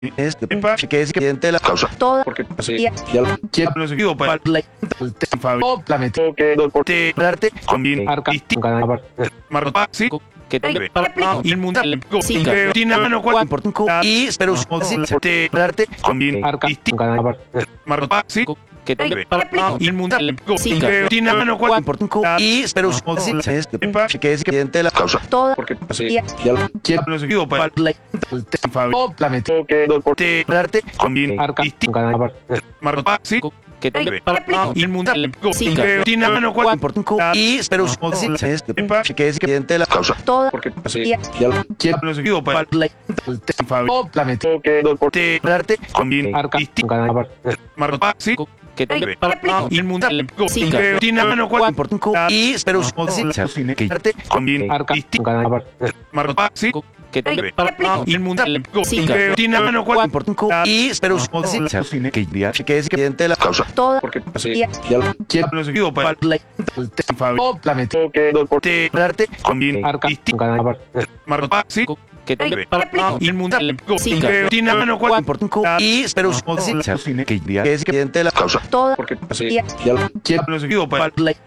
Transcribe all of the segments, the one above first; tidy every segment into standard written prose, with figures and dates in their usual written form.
que es cliente de la causa. todo porque así día Ya lo quiero no sé qué para planeta que no por de darte combin marca marca sí que el mundial Cinco. dinano cual por un y espero te darte combin marca marca sí que el mundial Cinco. dinano cual por un y espero que es cliente de la causa. todo porque así día Ya lo quiero no sé qué para planeta que no por te darte combin marca marca sí que el mundial Cinco. dinano cual por un y espero que es cliente de la causa. todo porque así día Ya lo quiero no sé qué para planeta que no por te darte combin marca marca sí que el mundial Cinco. dinano cual por un y espero que darte combin marca marca sí que el mundial Cinco. dinano cual por un y espero que es cliente de la causa. todo porque así día Ya lo quiero no sé qué para planeta que no por te darte combin marca marca sí que el mundial Cinco. dinano cual por un y espero que es cliente de la causa. todo porque así día Ya lo quiero no sé qué para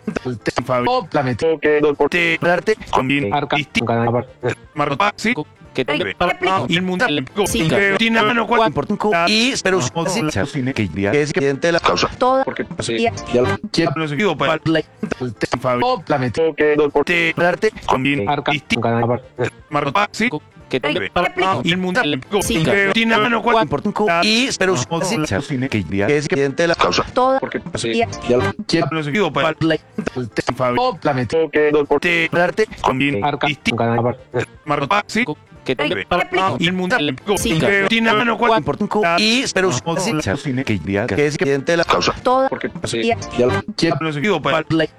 planeta que no por te darte combin marca marca sí que el mundial Cinco. dinano cual por un y espero que es cliente de la causa. todo porque así día Ya lo quiero no sé qué para planeta que no por te darte combin marca marca sí que el mundial Cinco. dinano cual por un y espero que es cliente de la causa. todo porque así día Ya lo quiero no sé qué para planeta que no por te darte combin marca marca sí que el mundial Cinco. dinano cual por un y espero que es cliente de la causa. todo porque así día Ya lo quiero no sé qué para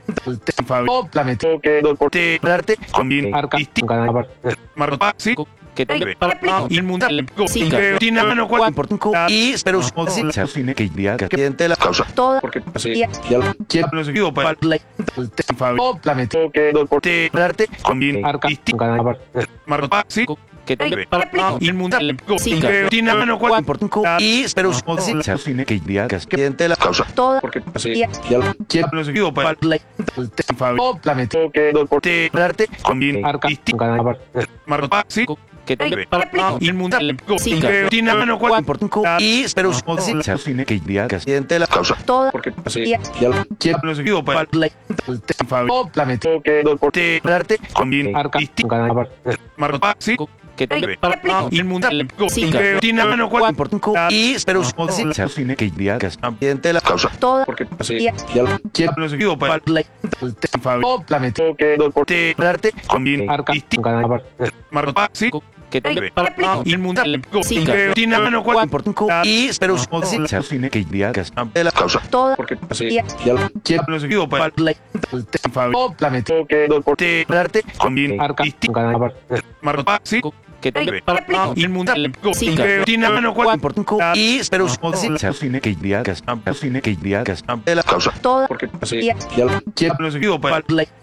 planeta que no por te darte combin marca marca sí que el mundial Cinco. dinano cual por un y espero que cliente de la causa. todo porque así día Ya lo quiero no sé qué para planeta que no por te darte combin marca marca sí que el mundial Cinco. dinano cual por un y espero que es cliente de la causa. todo porque así día Ya lo quiero no sé qué para planeta que no por te darte combin marca marca sí que el mundial Cinco. dinano cual por un y espero que es cliente de la causa. todo porque así día Ya lo quiero no sé qué para planeta que no por te darte combin marca marca sí que el mundial Cinco. dinano cual por un y espero que es cliente de la causa. todo porque así día Ya lo quiero no sé qué para planeta que no por te darte combin marca marca sí que el mundial Cinco. dinano cual por un y espero que es de la causa. todo porque así día Ya lo quiero no sé qué para planeta que no por te darte combin marca marca sí que el mundial Cinco. dinano cual por un y espero que es de la causa. todo porque así día Ya lo quiero no sé qué para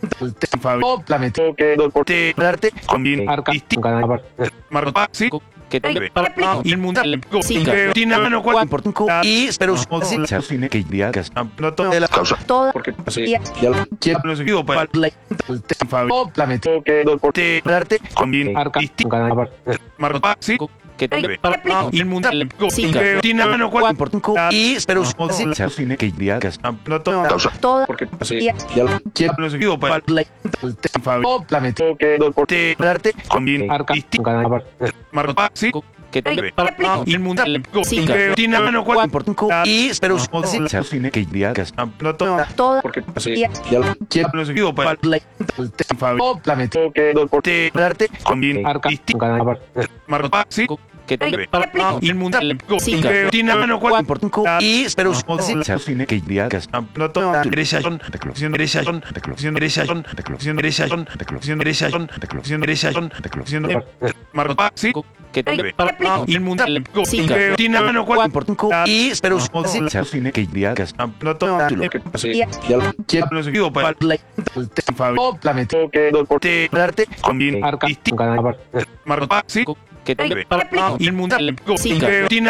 planeta que no por te darte combin marca marca sí que el mundial Cinco. dinano cual por un y espero que es de la causa. todo porque así día Ya lo quiero no sé qué para planeta que no por te darte combin marca marca sí que el mundial Cinco. dinano cual por un y espero que es de la causa. todo porque así día Ya lo quiero no sé qué para planeta que no por te darte combin marca marca sí que el mundial Cinco. dinano cual por un y espero que es todo porque así día Ya lo quiero no sé qué para planeta que no por te darte combin marca marca sí que el mundial Cinco. dinano cual por un y espero marca sí que el mundial Cinco. dinano cual por un y espero así día Ya lo quiero no sé qué para planeta que no por te darte combin marca marca sí que el mundial Sí. Tina